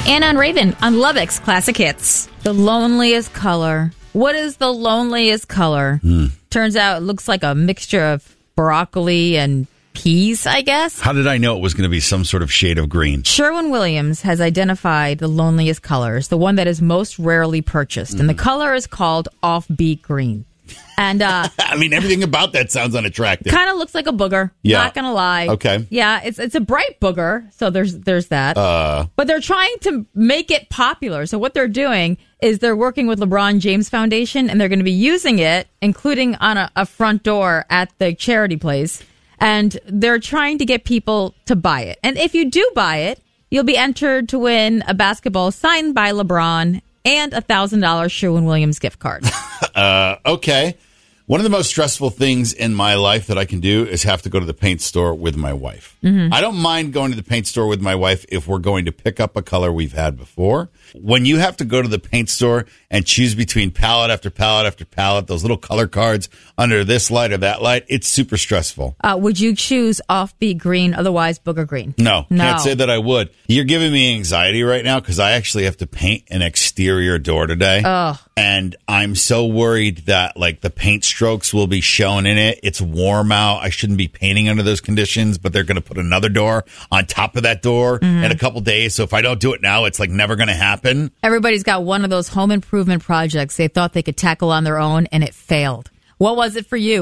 Anna and Raven on Lubbock's Classic Hits. The loneliest color. What is the loneliest color? Turns out it looks like a mixture of broccoli and peas, I guess. How did I know it was going to be some sort of shade of green? Sherwin-Williams has identified the loneliest colors, the one that is most rarely purchased. And the color is called offbeat green. And I mean, everything about that sounds unattractive. kind of looks like a booger. Yeah. Not gonna lie. Okay. Yeah, it's a bright booger, so there's that. But they're trying to make it popular. So what they're doing is they're working with LeBron James Foundation, and they're going to be using it, including on a front door at the charity place. And they're trying to get people to buy it. And if you do buy it, you'll be entered to win a basketball signed by LeBron and a $1,000 Sherwin-Williams gift card. Okay. One of the most stressful things in my life that I can do is have to go to the paint store with my wife. I don't mind going to the paint store with my wife if we're going to pick up a color we've had before. When you have to go to the paint store and choose between palette after palette after palette, those little color cards under this light or that light, it's super stressful. Would you choose offbeat green, otherwise booger green? No, can't say that I would. You're giving me anxiety right now because I actually have to paint an exterior door today. And I'm so worried that like the paint strokes will be shown in it. It's warm out. I shouldn't be painting under those conditions, but they're going to put another door on top of that door in a couple days. So if I don't do it now, it's like never going to happen. Everybody's got one of those home improvement projects they thought they could tackle on their own, and it failed. What was it for you?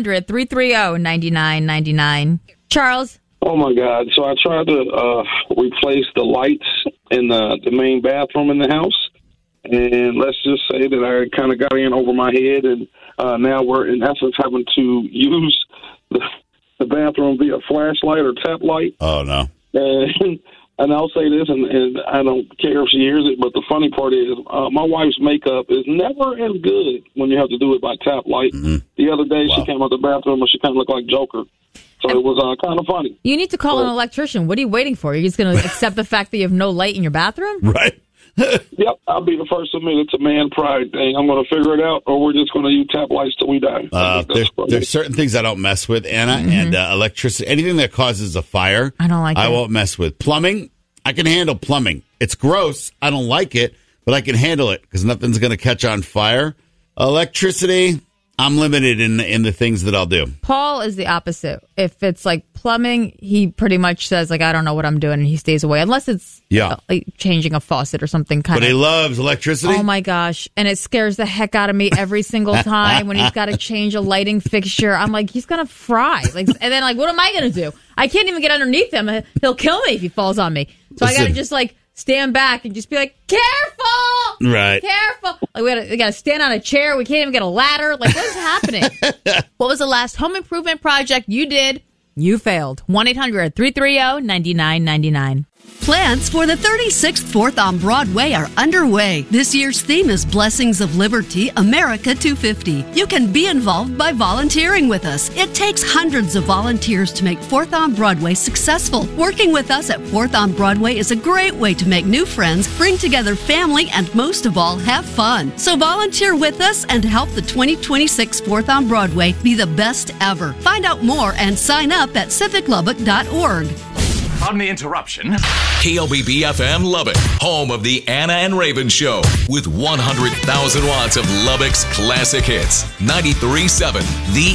1-800-330-9999. Charles? Oh, my God. So I tried to replace the lights in the main bathroom in the house. And let's just say that I kind of got in over my head, and now we're, in essence, having to use the bathroom via flashlight or tap light. Oh, no. And I'll say this, and I don't care if she hears it, but the funny part is my wife's makeup is never as good when you have to do it by tap light. The other day, she came out the bathroom, and she kind of looked like Joker. So it was kind of funny. You need to call an electrician. What are you waiting for? You're just going to accept the fact that you have no light in your bathroom? Right. Yep, I'll be the first to admit it's a man pride thing. I'm going to figure it out, or we're just going to use tap lights till we die. There's certain things I don't mess with, Anna, and electricity. Anything that causes a fire, I don't like it. I won't mess with. Plumbing, I can handle plumbing. It's gross. I don't like it, but I can handle it because nothing's going to catch on fire. Electricity, I'm limited in the things that I'll do. Paul is the opposite. If it's like plumbing, he pretty much says, like, I don't know what I'm doing, and he stays away. Unless it's like changing a faucet or something kind of. But he loves electricity? Oh, my gosh. And it scares the heck out of me every single time when he's got to change a lighting fixture. I'm like, he's going to fry. Like, and then, like, what am I going to do? I can't even get underneath him. He'll kill me if he falls on me. So I got to just, like, stand back and just be like, careful! Right. Careful! Like, we got to stand on a chair. We can't even get a ladder. Like, what is happening? What was the last home improvement project you did? You failed. 1-800-330-9999. Plans for the 36th 4th on Broadway are underway. This year's theme is Blessings of Liberty, America 250. You can be involved by volunteering with us. It takes hundreds of volunteers to make 4th on Broadway successful. Working with us at 4th on Broadway is a great way to make new friends, bring together family, and most of all, have fun. So volunteer with us and help the 2026 4th on Broadway be the best ever. Find out more and sign up at civiclubbock.org. Pardon the interruption. KLBB-FM Lubbock, home of the Anna and Raven Show, with 100,000 watts of Lubbock's classic hits. 93.7, The